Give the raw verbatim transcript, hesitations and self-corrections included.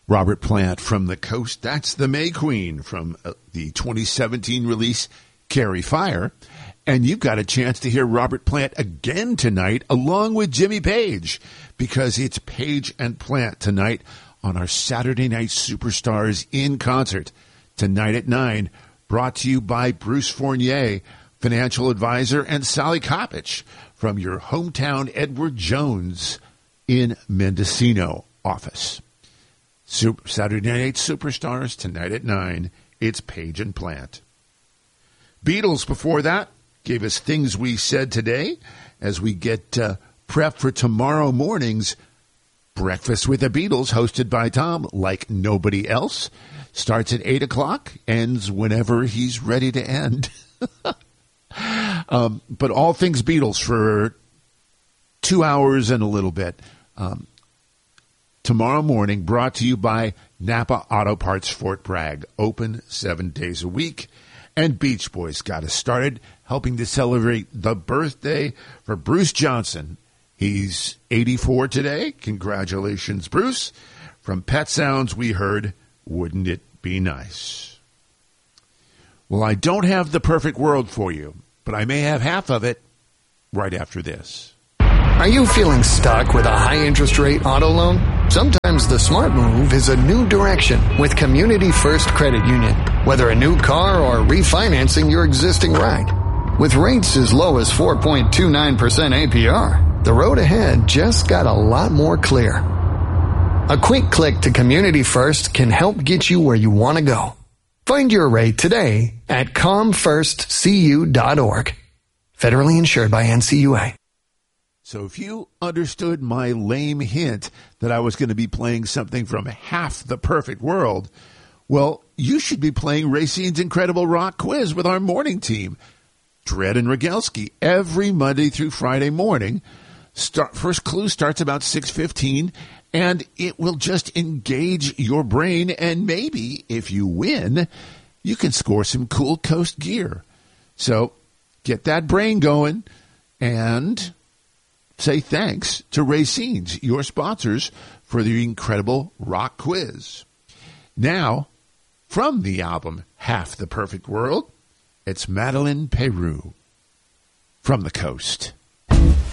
Robert Plant from the Coast. That's the May Queen from uh, the twenty seventeen release, Carry Fire. And you've got a chance to hear Robert Plant again tonight, along with Jimmy Page, because it's Page and Plant tonight on our Saturday Night Superstars in Concert. Tonight at nine, brought to you by Bruce Fournier, financial advisor, and Sally Kopich from your hometown Edward Jones in Mendocino office. Super, Saturday Night Superstars, tonight at nine. It's Page and Plant. Beatles before that gave us Things We Said Today as we get uh, prep for tomorrow morning's Breakfast with the Beatles, hosted by Tom, like nobody else. Starts at eight o'clock, ends whenever he's ready to end. um, but all things Beatles for two hours and a little bit. Um, Tomorrow morning, brought to you by Napa Auto Parts Fort Bragg, open seven days a week. And Beach Boys got us started helping to celebrate the birthday for Bruce Johnson. He's eighty-four today. Congratulations, Bruce. From Pet Sounds, we heard, Wouldn't It Be Nice? Well, I don't have the perfect world for you, but I may have half of it right after this. Are you feeling stuck with a high interest rate auto loan? Sometimes the smart move is a new direction with Community First Credit Union. Whether a new car or refinancing your existing ride. With rates as low as four point two nine percent A P R, the road ahead just got a lot more clear. A quick click to Community First can help get you where you want to go. Find your rate today at com first c u dot org. Federally insured by N C U A. So if you understood my lame hint that I was going to be playing something from Half the Perfect World, well, you should be playing Racine's Incredible Rock Quiz with our morning team, Dredd and Rogelski, every Monday through Friday morning. Start, first clue starts about six fifteen, and it will just engage your brain, and maybe, if you win, you can score some cool Coast gear. So get that brain going, and say thanks to Racine's, your sponsors, for the Incredible Rock Quiz. Now, from the album Half the Perfect World, it's Madeleine Peyrou from the Coast.